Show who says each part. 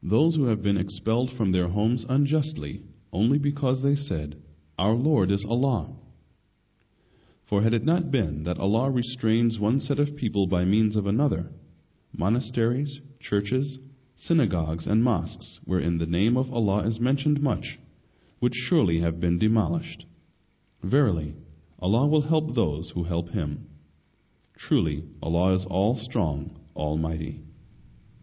Speaker 1: those who have been expelled from their homes unjustly, only because they said, "Our Lord is Allah." For had it not been that Allah restrains one set of people by means of another, monasteries, churches, synagogues, and mosques, wherein the name of Allah is mentioned much, would surely have been demolished. Verily, Allah will help those who help Him. Truly, Allah is all strong, almighty.